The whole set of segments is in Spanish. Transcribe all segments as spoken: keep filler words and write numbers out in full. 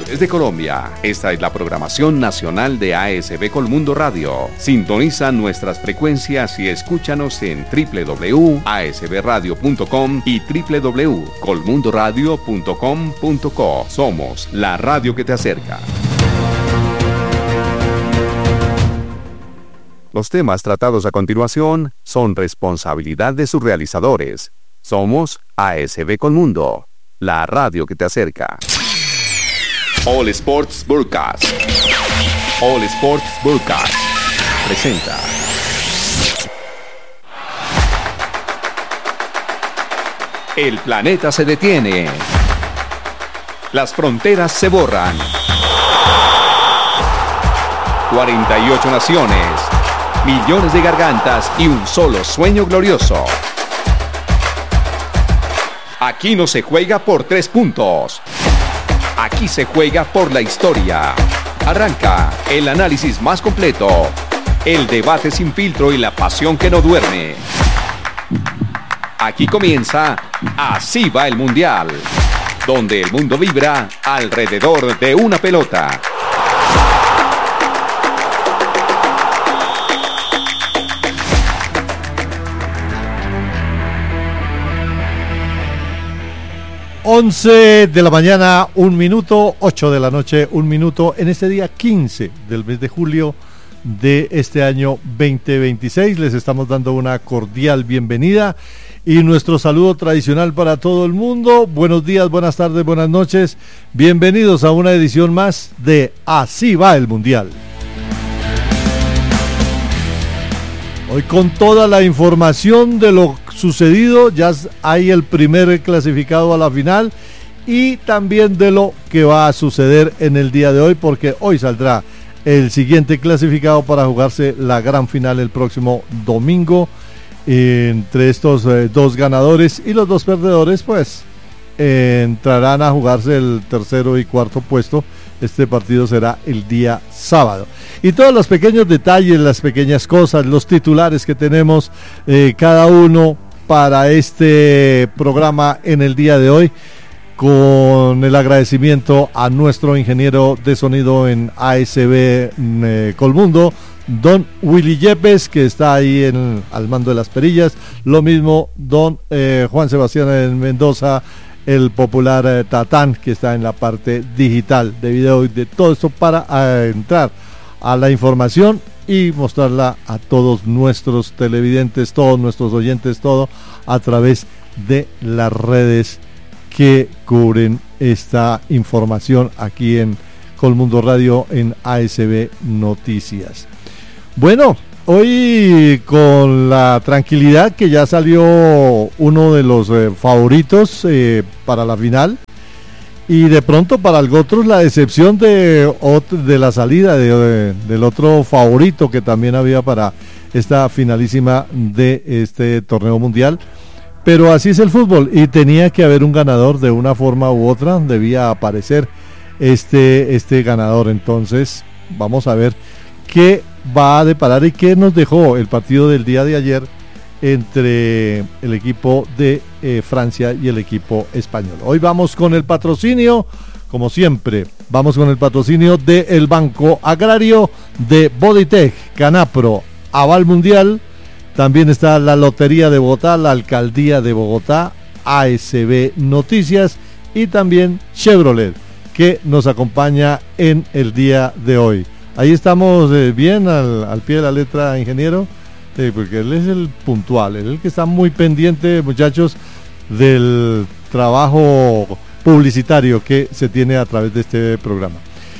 desde Colombia. Esta es la programación nacional de A S B Colmundo Radio. Sintoniza nuestras frecuencias y escúchanos en doble u doble u doble u punto a s b radio punto com y doble u doble u doble u punto colmundo radio punto com punto co. Somos la radio que te acerca. Los temas tratados a continuación son responsabilidad de sus realizadores. Somos A S B Colmundo, la radio que te acerca. All Sports Broadcast. All Sports Broadcast presenta. El planeta se detiene. Las fronteras se borran. cuarenta y ocho naciones, millones de gargantas y un solo sueño glorioso. Aquí no se juega por tres puntos. Aquí se juega por la historia. Arranca el análisis más completo, el debate sin filtro y la pasión que no duerme. Aquí comienza Así va el Mundial, donde el mundo vibra alrededor de una pelota. once de la mañana, un minuto, ocho de la noche, un minuto, en este día quince del mes de julio de este año veinte veintiséis. Les estamos dando una cordial bienvenida y nuestro saludo tradicional para todo el mundo. Buenos días, buenas tardes, buenas noches. Bienvenidos a una edición más de Así va el Mundial. Hoy con toda la información de lo sucedido, ya hay el primer clasificado a la final y también de lo que va a suceder en el día de hoy, porque hoy saldrá el siguiente clasificado para jugarse la gran final el próximo domingo. Entre estos eh, dos ganadores y los dos perdedores, pues eh, entrarán a jugarse el tercero y cuarto puesto. Este partido será el día sábado. Y todos los pequeños detalles, las pequeñas cosas, los titulares que tenemos eh, cada uno para este programa en el día de hoy, con el agradecimiento a nuestro ingeniero de sonido en A S B eh, Colmundo, don Willy Yepes, que está ahí en, al mando de las perillas. Lo mismo don eh, Juan Sebastián Mendoza, el popular eh, Tatán, que está en la parte digital de video y de todo esto para eh, entrar a la información y mostrarla a todos nuestros televidentes, todos nuestros oyentes, todo a través de las redes que cubren esta información aquí en Colmundo Radio, en A S B Noticias. Bueno, hoy con la tranquilidad que ya salió uno de los eh, favoritos eh, para la final, y de pronto para otros la decepción de, de la salida de, de, del otro favorito que también había para esta finalísima de este torneo mundial. Pero así es el fútbol y tenía que haber un ganador de una forma u otra, debía aparecer este, este ganador. Entonces vamos a ver qué va a deparar y qué nos dejó el partido del día de ayer entre el equipo de eh, Francia y el equipo español. Hoy vamos con el patrocinio, como siempre, vamos con el patrocinio del Banco Agrario, de Bodytech, Canapro, Aval Mundial. También está la Lotería de Bogotá, la Alcaldía de Bogotá, A S B Noticias y también Chevrolet, que nos acompaña en el día de hoy. Ahí estamos eh, bien al, al pie de la letra, ingeniero. Sí, porque él es el puntual, él es el que está muy pendiente, muchachos, del trabajo publicitario que se tiene a través de este programa.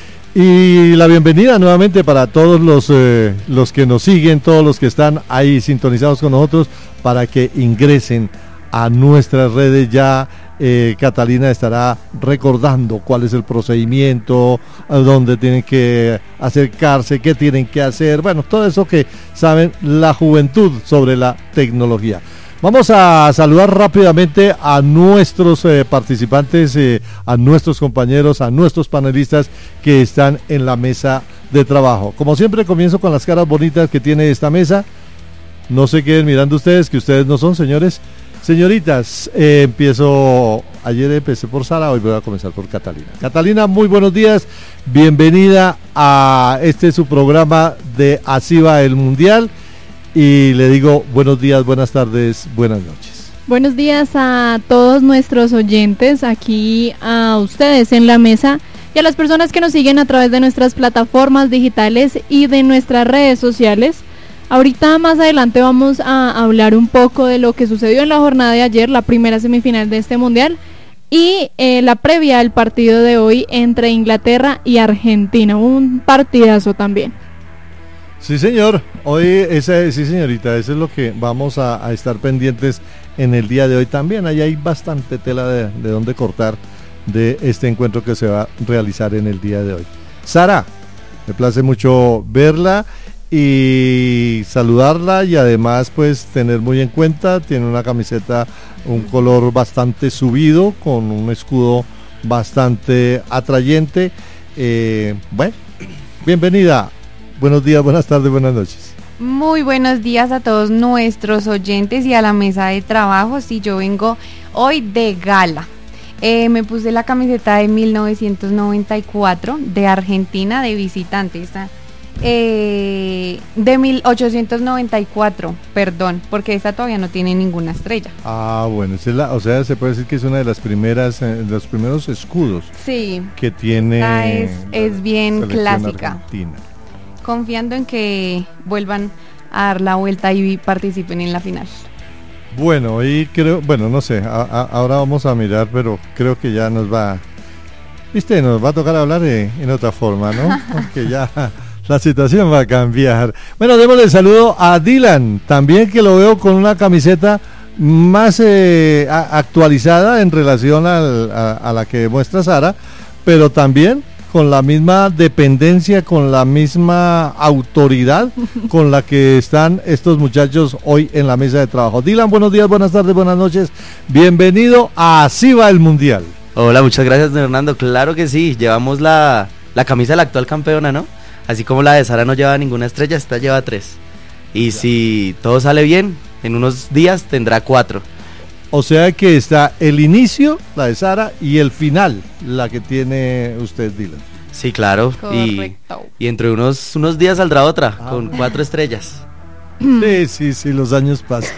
Y la bienvenida nuevamente para todos los, eh, los que nos siguen, todos los que están ahí sintonizados con nosotros, para que ingresen a nuestras redes. Ya eh, Catalina estará recordando cuál es el procedimiento, a dónde tienen que acercarse, qué tienen que hacer, bueno, todo eso que saben la juventud sobre la tecnología. Vamos a saludar rápidamente a nuestros eh, participantes, eh, a nuestros compañeros, a nuestros panelistas que están en la mesa de trabajo. Como siempre, comienzo con las caras bonitas que tiene esta mesa. No se queden mirando ustedes, que ustedes no son, señores. Señoritas, eh, empiezo, ayer empecé por Sara, hoy voy a comenzar por Catalina. Catalina, muy buenos días, bienvenida a este su programa de Así va el Mundial y le digo buenos días, buenas tardes, buenas noches. Buenos días a todos nuestros oyentes, aquí a ustedes en la mesa y a las personas que nos siguen a través de nuestras plataformas digitales y de nuestras redes sociales. Ahorita más adelante vamos a hablar un poco de lo que sucedió en la jornada de ayer, la primera semifinal de este mundial y eh, la previa al partido de hoy entre Inglaterra y Argentina, un partidazo también. Sí señor, hoy esa, sí señorita, eso es lo que vamos a, a estar pendientes en el día de hoy también. Ahí hay bastante tela de, de dónde cortar de este encuentro que se va a realizar en el día de hoy. Sara, me place mucho verla y saludarla y además pues tener muy en cuenta, tiene una camiseta, un color bastante subido con un escudo bastante atrayente. Eh, bueno, bienvenida, buenos días, buenas tardes, buenas noches. Muy buenos días a todos nuestros oyentes y a la mesa de trabajo. Sí, yo vengo hoy de gala. Eh, me puse la camiseta de mil novecientos noventa y cuatro de Argentina de visitante. Esta Eh, de mil ochocientos noventa y cuatro, perdón, porque esta todavía no tiene ninguna estrella. Ah, bueno, esa es la, o sea, se puede decir que es una de las primeras, eh, de los primeros escudos sí, que tiene. Esta es, es bien clásica. Argentina. Confiando en que vuelvan a dar la vuelta y participen en la final. Bueno, y creo, bueno, no sé, a, a, ahora vamos a mirar, pero creo que ya nos va, viste, nos va a tocar hablar de, en otra forma, ¿no? Porque ya la situación va a cambiar. Bueno, démosle el saludo a Dylan, también que lo veo con una camiseta más eh, a, actualizada en relación al, a, a la que muestra Sara, pero también con la misma dependencia, con la misma autoridad con la que están estos muchachos hoy en la mesa de trabajo. Dylan, buenos días, buenas tardes, buenas noches. Bienvenido a Así va el Mundial. Hola, muchas gracias, don Hernando. Claro que sí, llevamos la, la camisa de la actual campeona, ¿no? Así como la de Sara no lleva ninguna estrella, esta lleva tres. Y ya, si todo sale bien, en unos días tendrá cuatro. O sea que está el inicio, la de Sara, y el final, la que tiene usted, Dylan. Sí, claro. Y, y entre unos, unos días saldrá otra, ah, con cuatro estrellas. Sí, sí, sí, los años pasan.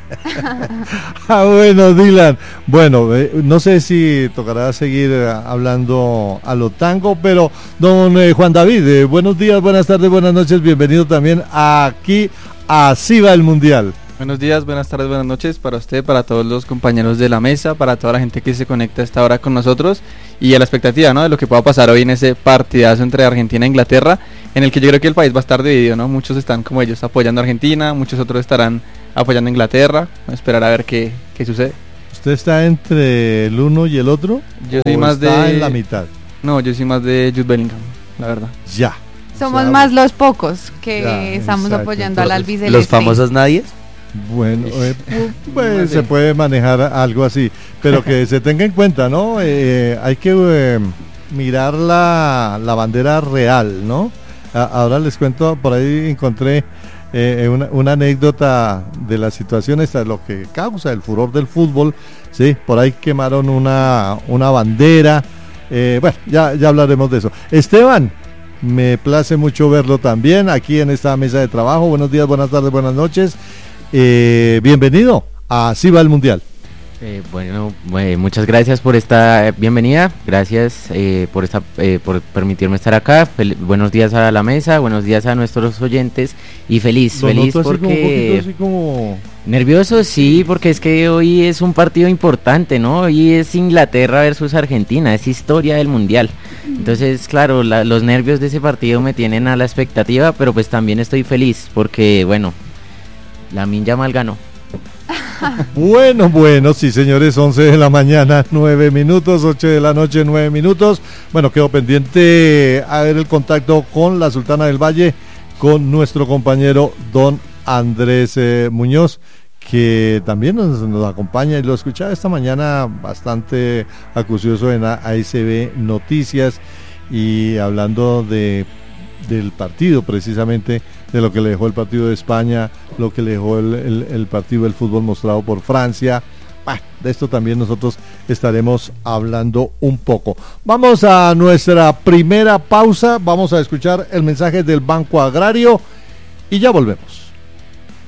Ah, bueno, Dylan. Bueno, eh, no sé si tocará seguir eh, hablando a lo tango, pero don eh, Juan David, eh, buenos días, buenas tardes, buenas noches, bienvenido también aquí a Así va el Mundial. Buenos días, buenas tardes, buenas noches para usted, para todos los compañeros de la mesa, para toda la gente que se conecta a esta hora con nosotros y a la expectativa, ¿no?, de lo que pueda pasar hoy en ese partidazo entre Argentina e Inglaterra, en el que yo creo que el país va a estar dividido, ¿no? Muchos están como ellos apoyando a Argentina, muchos otros estarán apoyando a Inglaterra. Vamos a esperar a ver qué, qué sucede. ¿Usted está entre el uno y el otro? Yo soy más está de... en la mitad? No, yo soy más de Jude Bellingham, la verdad. Ya. Somos o sea, más los pocos que ya, estamos exacto. apoyando al albiceleste. ¿Los famosos nadie? Bueno, eh, pues se puede manejar algo así, pero que se tenga en cuenta, ¿no? Eh, hay que eh, mirar la, la bandera real, ¿no? A, ahora les cuento, por ahí encontré eh, una, una anécdota de la situación esta, de lo que causa el furor del fútbol, sí, por ahí quemaron una, una bandera, eh, bueno, ya, ya hablaremos de eso. Esteban, me place mucho verlo también aquí en esta mesa de trabajo. Buenos días, buenas tardes, buenas noches. Eh, bienvenido a Así va el Mundial. Eh, bueno, eh, muchas gracias por esta bienvenida, gracias eh, por esta, eh, por permitirme estar acá. Fel- buenos días a la mesa, buenos días a nuestros oyentes y feliz, Lo feliz noto así como un porque poquito así como... nervioso, sí, porque es que hoy es un partido importante, ¿no? Hoy es Inglaterra versus Argentina, es historia del Mundial. Entonces, claro, la, los nervios de ese partido me tienen a la expectativa, pero pues también estoy feliz porque, bueno, Lamine Yamal ganó. Bueno, bueno, sí señores, once de la mañana, nueve minutos, ocho de la noche, nueve minutos. Bueno, quedo pendiente a ver el contacto con la Sultana del Valle, con nuestro compañero don Andrés eh, Muñoz, que también nos, nos acompaña y lo escuchaba esta mañana bastante acucioso en A S B Noticias y hablando de del partido, precisamente de lo que le dejó el partido de España, lo que le dejó el, el, el partido del fútbol mostrado por Francia, Bah, de esto también nosotros estaremos hablando un poco. Vamos a nuestra primera pausa, vamos a escuchar el mensaje del Banco Agrario y ya volvemos.